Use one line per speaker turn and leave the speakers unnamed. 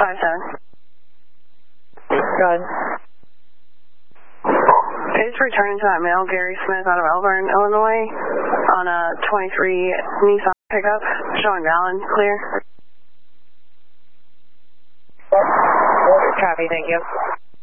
Go ahead.
It's returning to that male, Gary Smith, out of Elburn, Illinois, on a 23 Nissan pickup, showing Valen clear.
Copy, thank you.